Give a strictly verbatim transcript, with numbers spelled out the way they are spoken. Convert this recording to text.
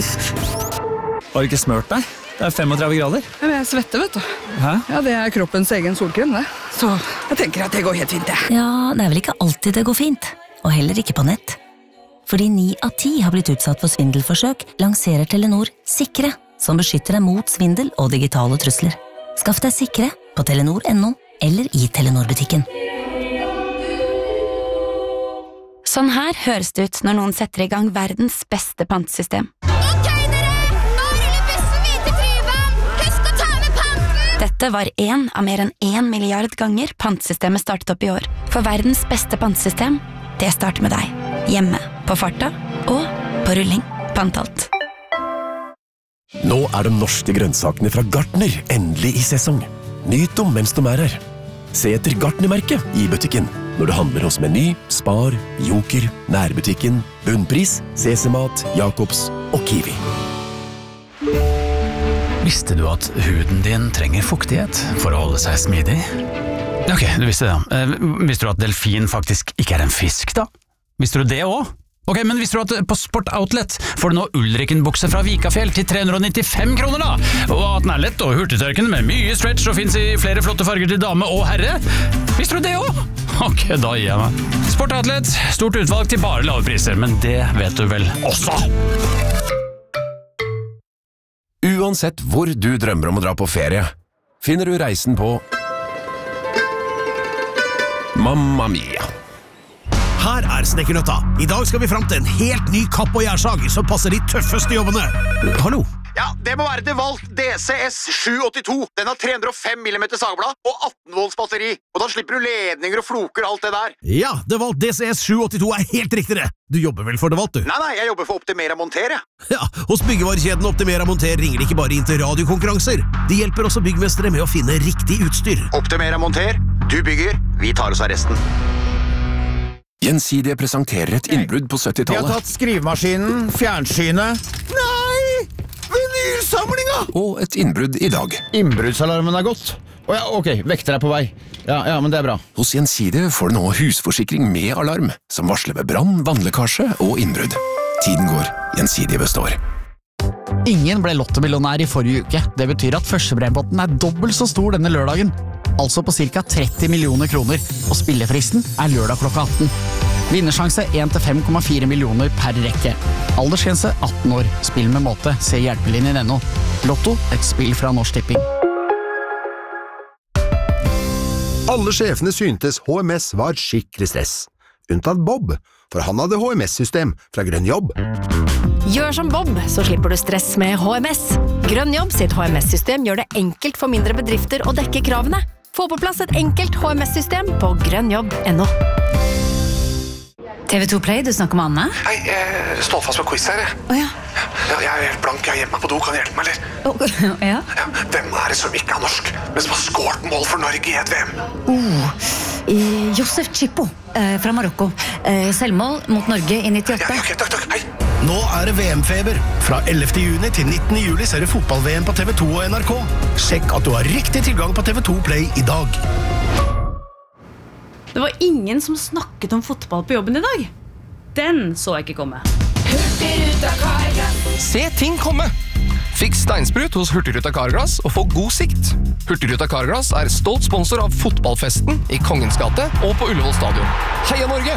Har du ikke smørt deg? Det er femogtredve grader. Men jeg svetter, vet du. Hæ? Ja, det er kroppens egen solkrem, det. Så jeg tenker at det går helt fint, det. Ja, det er vel ikke alltid det går fint. Og heller ikke på nett. Fordi ni av ti har blitt utsatt for svindelforsøk, lanserer Telenor Sikre, som beskytter deg mot svindel og digitale trusler. Skaff deg Sikre på telenor punktum no eller i Telenor-butikken. Sånn her høres det ut når noen setter i gang verdens beste pantesystem. Ok, dere! Nå ruller bussen videre til Tryvann! Husk å ta med panten! Dette var en av mer enn en milliard ganger pantesystemet startet opp i år. For verdens beste pantesystem, det starter med deg. Hjemme, på farta og på rulling. Pantalt. Nå er de norske grønnsakene fra Gartner endelig i sesong. Nyt dem mens de er her. Se etter Gartner-merket i butikken når du handler hos Meny, Spar, Joker, Nærbutikken, Bunnpris, Sesemat, Jacobs og Kiwi. Visste du at huden din trenger fuktighet for å holde seg smidig? Ok, du visste det. Eh, visste du at delfin faktisk ikke er en fisk, da? Visste du det også? Ok, men visste du at på Sport Outlet får du nå Ulriken-bukse fra Vikafjell til tre hundre og nittifem kroner da? Og at den er lett og hurtigtørkende med mye stretch og finnes i flere flotte farger til dame og herre? Visste du det også? Ok, da gir jeg meg. Sport Outlet, stort utvalg til bare lave priser, men det vet du vel også? Uansett hvor du drømmer om å dra på ferie, finner du reisen på Mamma Mia. Her er Snekkernøtta. I dag skal vi frem til en helt ny kapp- og gjærsag som passer de tøffeste jobbene. Hallo? Ja, det må være DeWalt D C S sju åttito. Den har tre hundre og fem millimeter sagblad og atten volts batteri. Og da slipper du ledninger og floker og alt det der. Ja, DeWalt D C S sju åttito er helt riktig det. Du jobber vel for DeWalt, du? Nei, nei, jeg jobber for Optimera Monter, jeg. Ja, hos byggevarekjeden Optimera Monter ringer de ikke bare inn til radiokonkurranser. De hjelper også byggmestere med å finne riktig utstyr. Optimera Monter, du bygger, vi tar oss av resten. Gjensidige presenterer et innbrudd på syttitallet. Vi har tatt skrivemaskinen, fjernsynet. Nei! Vinylsamlinga! Og et innbrudd i dag. Innbruddsalarmen er gått. Å ja, ok, vekter er på vei. Ja, ja, men det er bra. Hos Gjensidige får du nå husforsikring med alarm, som varsler ved brann, vannlekkasje og innbrudd. Tiden går, Gjensidige består. Ingen ble lottomillionær i forrige uke. Det betyr at førstebrempotten er dobbelt så stor denne lørdagen. Altså på cirka tretti millioner kroner, og spillefristen er lørdag klokka atten. Vinnersjanse en til fem komma fire millioner per rekke. Aldersgrense atten år. Spill med måte. Se hjelpelinjen punktum no. Lotto, et spill fra Norsk Tipping. Alle sjefene syntes H M S var skikkelig stress. Unntatt Bob, for han hadde H M S-system fra Grønn Jobb. Gjør som Bob, så slipper du stress med H M S. Grønn Jobb sitt H M S-system gjør det enkelt for mindre bedrifter å dekke kravene. Få på plass et enkelt H M S-system på grønnjobb punktum no. T V to Play, du snakker med Anne? Hei, jeg står fast med quiz her. Å ja. Ja, jeg er helt blank, jeg har hjemme meg på do, kan du hjelpe meg, eller? Oh, ja. Ja, hvem er det som ikke er norsk, men som har skåret mål for Norge i et V M? Oh, eh, Josef Chipo, eh, fra Marokko. Eh, selvmål mot Norge i nittiåtte. Ja, ok, takk, takk, hei. Nå er det V M-feber. Fra ellevte juni til nittende juli ser du fotball-V M på T V to og N R K. Sjekk at du har riktig tilgang på T V to Play i dag. Det var ingen som snakket om fotball på jobben i dag. Den så jeg ikke komme. Hurtigruta Carglass. Se ting komme! Fiks steinsprut hos Hurtigruta Carglass og få god sikt. Hurtigruta Carglass er stolt sponsor av fotballfesten i Kongens gate og på Ullevål stadion. Heia Norge!